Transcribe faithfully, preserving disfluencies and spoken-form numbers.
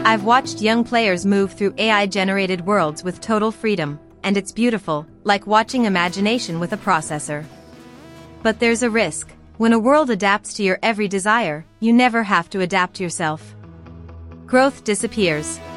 I've watched young players move through A I-generated worlds with total freedom, and it's beautiful, like watching imagination with a processor. But there's a risk. When a world adapts to your every desire, you never have to adapt yourself. Growth disappears.